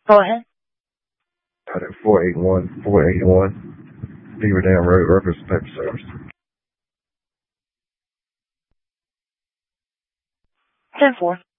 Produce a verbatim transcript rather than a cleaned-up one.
Go ahead. Out at four eight one, four eight one, Beaver Dam Road, Workers Paper Service. ten four.